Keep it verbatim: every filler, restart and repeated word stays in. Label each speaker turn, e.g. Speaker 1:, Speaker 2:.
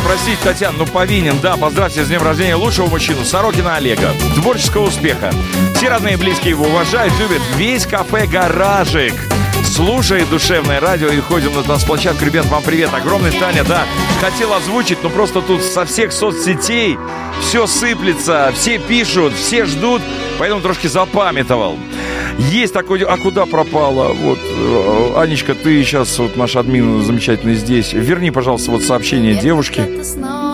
Speaker 1: простите, Татьяна, ну повинен, да, поздравьте с днем рождения лучшего мужчину, Сорокина Олега. Творческого успеха. Все родные и близкие его уважают, любят. Весь кафе «Гаражик» слушает душевное радио и ходим на танцплощадку. Ребят, вам привет. Огромный, Таня, да, хотел озвучить, но просто тут со всех соцсетей все сыплется, все пишут, все ждут, поэтому трошки запамятовал. Есть такой... А куда пропала? Вот, Анечка, ты сейчас, вот наш админ замечательный здесь. Верни, пожалуйста, вот сообщение девушки.